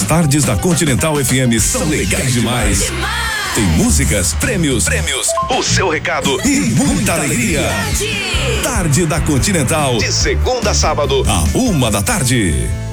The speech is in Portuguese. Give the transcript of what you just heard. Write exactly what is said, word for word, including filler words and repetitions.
tardes da Continental F M são legais demais. Tem músicas, prêmios, prêmios, o seu recado e muita alegria. Tarde da Continental, de segunda a sábado, a uma da tarde.